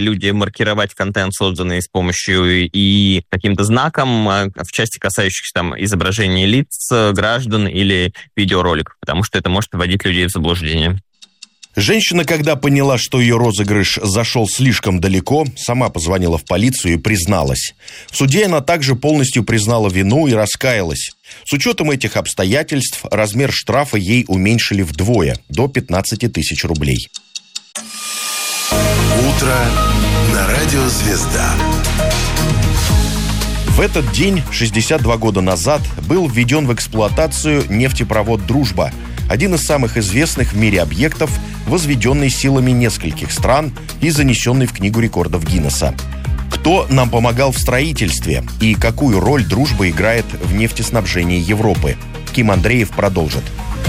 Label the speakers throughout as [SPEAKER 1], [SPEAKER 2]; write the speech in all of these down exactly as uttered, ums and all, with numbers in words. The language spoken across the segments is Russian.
[SPEAKER 1] люди маркировать контент, созданный с помощью и каким-то знаком в части, касающихся там изображения лиц, граждан или видеороликов, потому что это может вводить людей в заблуждение.
[SPEAKER 2] Женщина, когда поняла, что ее розыгрыш зашел слишком далеко, сама позвонила в полицию и призналась. В суде она также полностью признала вину и раскаялась. С учетом этих обстоятельств размер штрафа ей уменьшили вдвое, до пятнадцать тысяч рублей.
[SPEAKER 3] Утро на радио «Звезда».
[SPEAKER 2] В этот день, шестьдесят два года назад, был введен в эксплуатацию нефтепровод «Дружба», один из самых известных в мире объектов, возведенный силами нескольких стран и занесенный в Книгу рекордов Гиннесса. Кто нам помогал в строительстве и какую роль «Дружба» играет в нефтеснабжении Европы? Ким Андреев продолжит.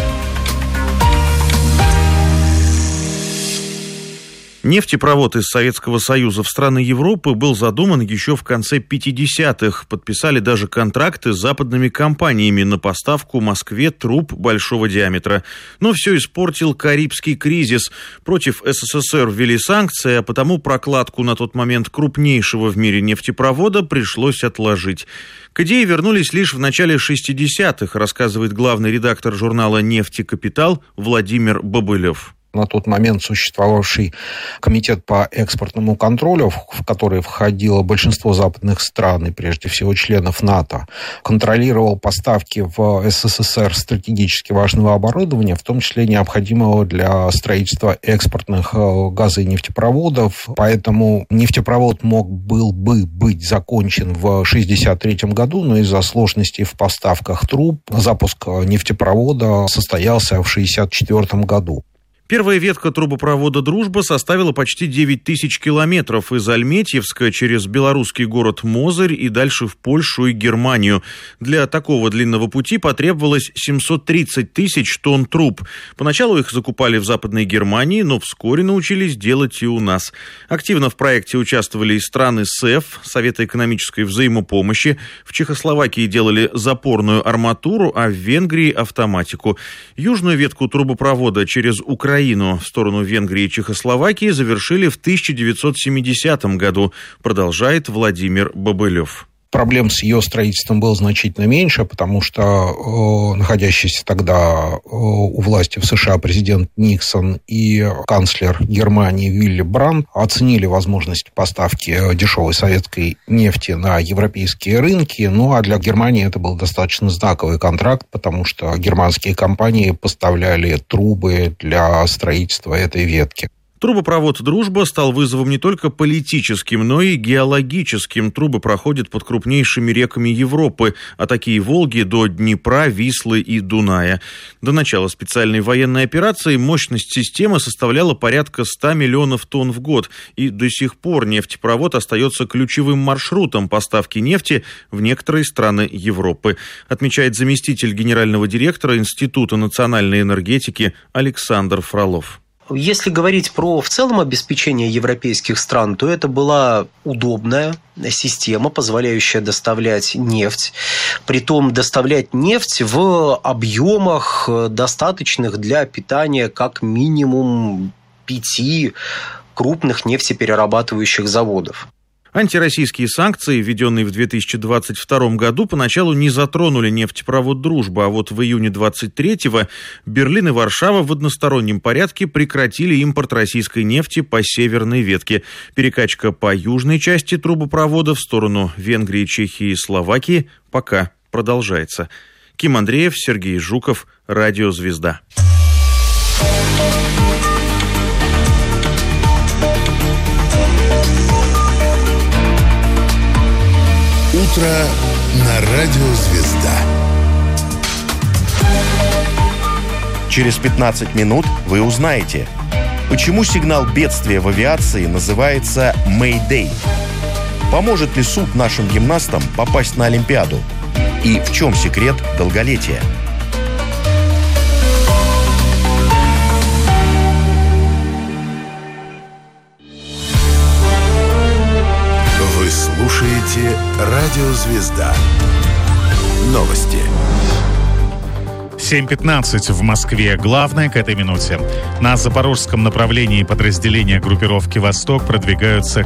[SPEAKER 4] Нефтепровод из Советского Союза в страны Европы был задуман еще в конце пятидесятых. Подписали даже контракты с западными компаниями на поставку Москве труб большого диаметра. Но все испортил Карибский кризис. Против СССР ввели санкции, а потому прокладку на тот момент крупнейшего в мире нефтепровода пришлось отложить. К идее вернулись лишь в начале шестидесятых, рассказывает главный редактор журнала «Нефтекапитал» Владимир Бобылев.
[SPEAKER 5] На тот момент существовавший комитет по экспортному контролю, в который входило большинство западных стран и прежде всего членов НАТО, контролировал поставки в СССР стратегически важного оборудования, в том числе необходимого для строительства экспортных газо- и нефтепроводов. Поэтому нефтепровод мог был бы быть закончен в шестьдесят третьем году, но из-за сложностей в поставках труб запуск нефтепровода состоялся в шестьдесят четвёртом году.
[SPEAKER 4] Первая ветка трубопровода «Дружба» составила почти девять тысяч километров из Альметьевска через белорусский город Мозырь и дальше в Польшу и Германию. Для такого длинного пути потребовалось семьсот тридцать тысяч тонн труб. Поначалу их закупали в Западной Германии, но вскоре научились делать и у нас. Активно в проекте участвовали и страны СЭФ, Совета экономической взаимопомощи. В Чехословакии делали запорную арматуру, а в Венгрии – автоматику. Южную ветку трубопровода через Украину в сторону Венгрии и Чехословакии завершили в тысяча девятьсот семидесятом году, продолжает Владимир Бобылев.
[SPEAKER 5] Проблем с ее строительством было значительно меньше, потому что э, находящийся тогда э, у власти в США президент Никсон и канцлер Германии Вилли Брандт оценили возможность поставки дешевой советской нефти на европейские рынки. Ну, а для Германии это был достаточно знаковый контракт, потому что германские компании поставляли трубы для строительства этой ветки.
[SPEAKER 4] Трубопровод «Дружба» стал вызовом не только политическим, но и геологическим. Трубы проходят под крупнейшими реками Европы, от такие Волги до Днепра, Вислы и Дуная. До начала специальной военной операции мощность системы составляла порядка ста миллионов тонн в год, и до сих пор нефтепровод остается ключевым маршрутом поставки нефти в некоторые страны Европы, отмечает заместитель генерального директора Института национальной энергетики Александр Фролов.
[SPEAKER 6] Если говорить про в целом обеспечение европейских стран, то это была удобная система, позволяющая доставлять нефть, притом доставлять нефть в объемах, достаточных для питания как минимум пяти крупных нефтеперерабатывающих заводов.
[SPEAKER 4] Антироссийские санкции, введенные в две тысячи двадцать втором году, поначалу не затронули нефтепровод «Дружба», а вот в июне двадцать третьего Берлин и Варшава в одностороннем порядке прекратили импорт российской нефти по северной ветке. Перекачка по южной части трубопровода в сторону Венгрии, Чехии и Словакии пока продолжается. Ким Андреев, Сергей Жуков, Радио «Звезда».
[SPEAKER 3] Утро на радио «Звезда».
[SPEAKER 2] Через пятнадцать минут вы узнаете, почему сигнал бедствия в авиации называется «Мэйдэй», поможет ли суд нашим гимнастам попасть на Олимпиаду и в чем секрет долголетия.
[SPEAKER 3] Вы слушаете радио «Звезда». Новости.
[SPEAKER 7] семь пятнадцать в Москве. Главное к этой минуте. На запорожском направлении подразделения группировки «Восток» продвигаются